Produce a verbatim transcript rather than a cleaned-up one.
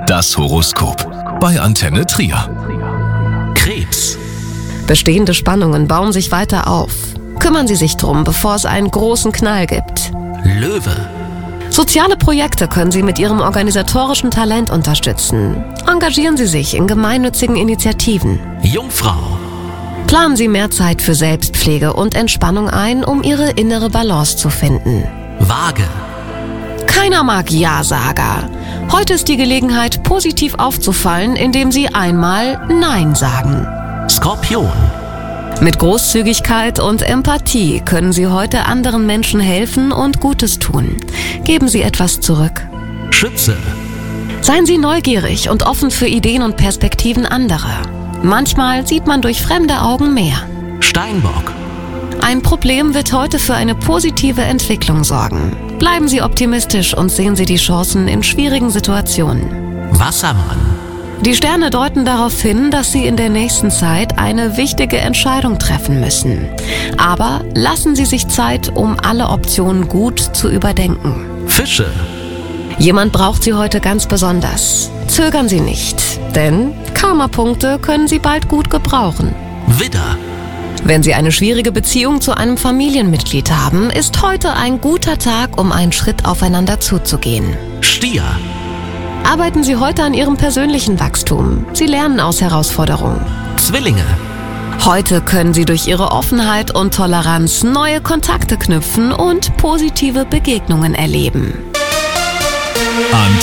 Das Horoskop bei Antenne Trier. Krebs. Bestehende Spannungen bauen sich weiter auf. Kümmern Sie sich drum, bevor es einen großen Knall gibt. Löwe. Soziale Projekte können Sie mit Ihrem organisatorischen Talent unterstützen. Engagieren Sie sich in gemeinnützigen Initiativen. Jungfrau. Planen Sie mehr Zeit für Selbstpflege und Entspannung ein, um Ihre innere Balance zu finden. Waage. Keiner mag Ja-Sager. Heute ist die Gelegenheit, positiv aufzufallen, indem Sie einmal Nein sagen. Skorpion. Mit Großzügigkeit und Empathie können Sie heute anderen Menschen helfen und Gutes tun. Geben Sie etwas zurück. Schütze. Seien Sie neugierig und offen für Ideen und Perspektiven anderer. Manchmal sieht man durch fremde Augen mehr. Steinbock. Ein Problem wird heute für eine positive Entwicklung sorgen. Bleiben Sie optimistisch und sehen Sie die Chancen in schwierigen Situationen. Wassermann. Die Sterne deuten darauf hin, dass Sie in der nächsten Zeit eine wichtige Entscheidung treffen müssen. Aber lassen Sie sich Zeit, um alle Optionen gut zu überdenken. Fische. Jemand braucht Sie heute ganz besonders. Zögern Sie nicht, denn Karma-Punkte können Sie bald gut gebrauchen. Widder. Wenn Sie eine schwierige Beziehung zu einem Familienmitglied haben, ist heute ein guter Tag, um einen Schritt aufeinander zuzugehen. Stier. Arbeiten Sie heute an Ihrem persönlichen Wachstum. Sie lernen aus Herausforderungen. Zwillinge. Heute können Sie durch Ihre Offenheit und Toleranz neue Kontakte knüpfen und positive Begegnungen erleben. Antenne